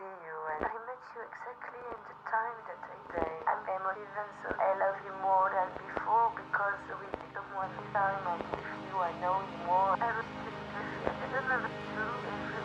see you, and I met you exactly in the time that I say I'm emotive, and so I love you more than before because we become one time, and with you I know you more. I respect you, and I don't know if it's true.